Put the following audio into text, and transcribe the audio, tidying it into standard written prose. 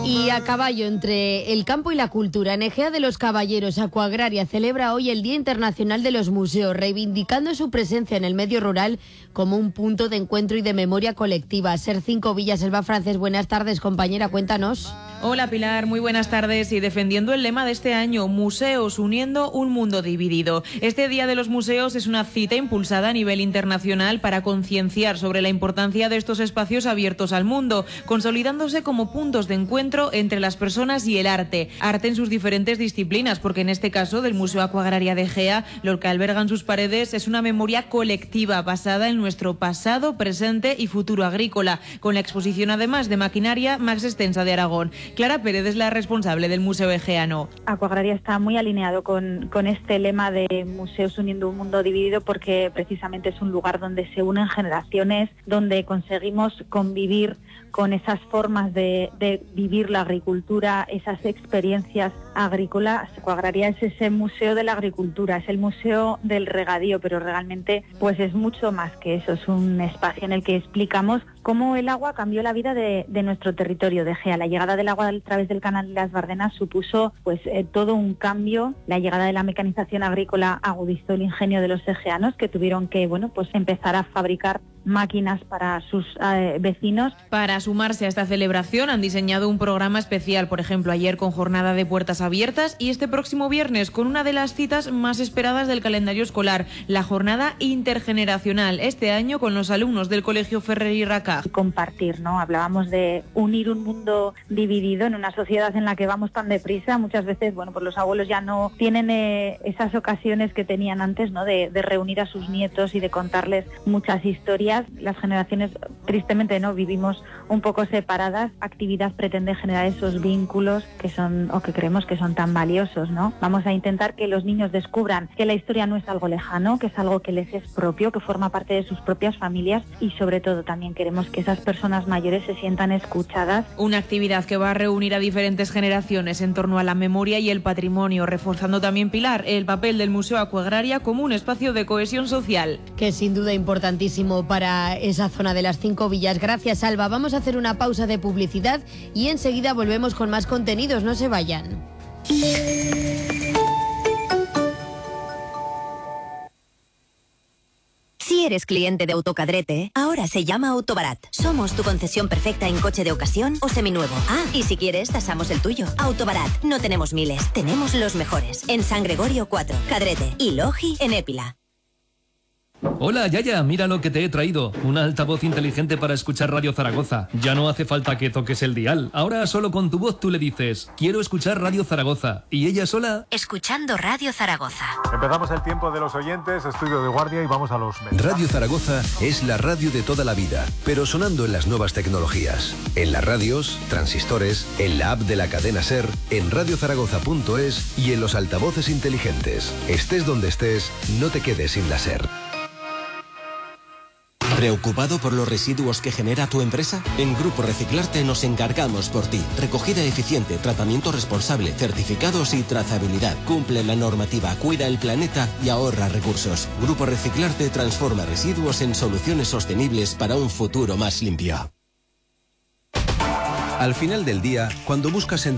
Y a caballo entre el campo y la cultura, en Ejea de los Caballeros, Acuagraria celebra hoy el Día Internacional de los Museos, reivindicando su presencia en el medio rural como un punto de encuentro y de memoria colectiva. Ser 5 Villas, Elba Francés, buenas tardes, compañera, cuéntanos. Hola Pilar, muy buenas tardes. Y defendiendo el lema de este año, Museos uniendo un mundo dividido. Este Día de los Museos es una cita impulsada a nivel internacional para concienciar sobre la importancia de estos espacios abiertos al mundo, consolidándose como puntos de encuentro entre las personas y el arte. Arte en sus diferentes disciplinas, porque en este caso del Museo Acuagraria de Ejea, lo que albergan sus paredes es una memoria colectiva basada en nuestro pasado, presente y futuro agrícola, con la exposición además de maquinaria más extensa de Aragón. Clara Pérez es la responsable del Museo Egeano. Acuagraria está muy alineado con este lema de Museos uniendo un mundo dividido, porque precisamente es un lugar donde se unen generaciones, donde conseguimos convivir con esas formas de vivir la agricultura, esas experiencias agrícolas. Acuagraria es ese museo de la agricultura, es el museo del regadío, pero realmente pues es mucho más que eso. Es un espacio en el que explicamos cómo el agua cambió la vida de nuestro territorio de Ejea. La llegada del agua a través del canal de las Bardenas supuso todo un cambio. La llegada de la mecanización agrícola agudizó el ingenio de los egeanos, que tuvieron que empezar a fabricar máquinas para sus vecinos. Para sumarse a esta celebración han diseñado un programa especial, por ejemplo ayer con jornada de puertas abiertas y este próximo viernes con una de las citas más esperadas del calendario escolar, la jornada intergeneracional, este año con los alumnos del Colegio Ferrer y Racah. Compartir, ¿no? Hablábamos de unir un mundo dividido en una sociedad en la que vamos tan deprisa. Muchas veces, pues los abuelos ya no tienen esas ocasiones que tenían antes, ¿no? De reunir a sus nietos y de contarles muchas historias. Las generaciones, tristemente, no vivimos un poco separadas. Actividad pretende generar esos vínculos que son, o que creemos que son tan valiosos, ¿no? Vamos a intentar que los niños descubran que la historia no es algo lejano, que es algo que les es propio, que forma parte de sus propias familias, y sobre todo también queremos que esas personas mayores se sientan escuchadas. Una actividad que va a reunir a diferentes generaciones en torno a la memoria y el patrimonio, reforzando también, Pilar, el papel del Museo Acuagraria como un espacio de cohesión social. Que es sin duda importantísimo para esa zona de las 5 Villas. Gracias, Alba. Vamos a hacer una pausa de publicidad y enseguida volvemos con más contenidos. No se vayan. Si eres cliente de Autocadrete, ahora se llama Autobarat. Somos tu concesión perfecta en coche de ocasión o seminuevo. Ah, y si quieres, tasamos el tuyo. Autobarat. No tenemos miles, tenemos los mejores. En San Gregorio 4, Cadrete y Logi en Épila. Hola, Yaya, mira lo que te he traído. Un altavoz inteligente para escuchar Radio Zaragoza. Ya no hace falta que toques el dial. Ahora solo con tu voz tú le dices, quiero escuchar Radio Zaragoza. Y ella sola... Escuchando Radio Zaragoza. Empezamos el tiempo de los oyentes, estudio de guardia, y vamos a los mensajes. Radio Zaragoza es la radio de toda la vida, pero sonando en las nuevas tecnologías. En las radios, transistores, en la app de la cadena SER, en radiozaragoza.es y en los altavoces inteligentes. Estés donde estés, no te quedes sin la SER. ¿Preocupado por los residuos que genera tu empresa? En Grupo Reciclarte nos encargamos por ti. Recogida eficiente, tratamiento responsable, certificados y trazabilidad. Cumple la normativa, cuida el planeta y ahorra recursos. Grupo Reciclarte transforma residuos en soluciones sostenibles para un futuro más limpio. Al final del día, cuando buscas